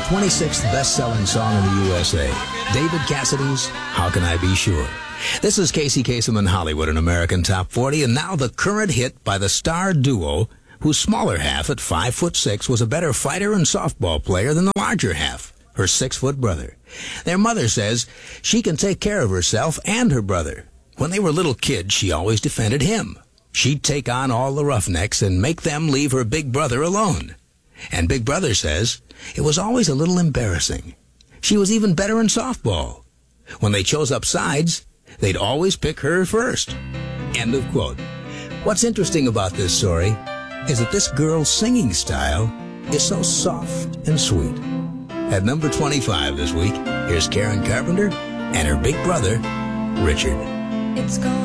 26th best-selling song in the USA, David Cassidy's How Can I Be Sure? This is Casey Kasem in Hollywood, an American Top 40, and now the current hit by the star duo, whose smaller half at 5'6" was a better fighter and softball player than the larger half, her 6-foot brother. Their mother says she can take care of herself and her brother. When they were little kids, she always defended him. She'd take on all the roughnecks and make them leave her big brother alone. And Big Brother says it was always a little embarrassing. She was even better in softball. When they chose up sides, they'd always pick her first. End of quote. What's interesting about this story is that this girl's singing style is so soft and sweet. At number 25 this week, here's Karen Carpenter and her big brother, Richard. It's gone.